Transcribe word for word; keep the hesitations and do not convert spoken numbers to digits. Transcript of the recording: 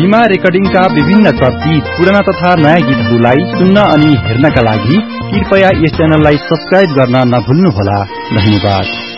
सीमा रेकर्डिङका विभिन्न चर्चित पुराना तथा नयाँ गीतहरूलाई सुन्न अनि हेर्नका लागि कृपया यस च्यानललाई सब्स्क्राइब गर्न नभुल्नुहोला। धन्यवाद।